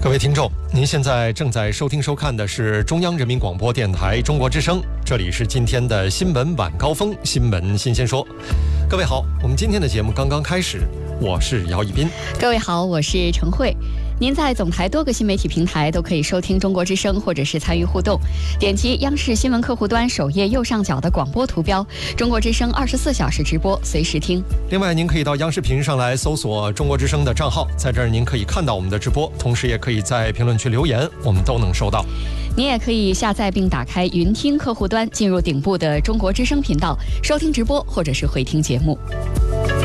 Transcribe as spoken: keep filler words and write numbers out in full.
各位听众，您现在正在收听收看的是中央人民广播电台中国之声，这里是今天的新闻晚高峰，新闻新鲜说。各位好，我们今天的节目刚刚开始，我是姚一斌。 各位好，我是陈慧。您在总台多个新媒体平台都可以收听中国之声，或者是参与互动。点击央视新闻客户端首页右上角的广播图标，中国之声二十四小时直播，随时听。 另外，您可以到央视频上来搜索中国之声的账号，在这儿您可以看到我们的直播，同时也可以在评论区留言，我们都能收到。 您也可以下载并打开云听客户端，进入顶部的中国之声频道，收听直播或者是回听节目。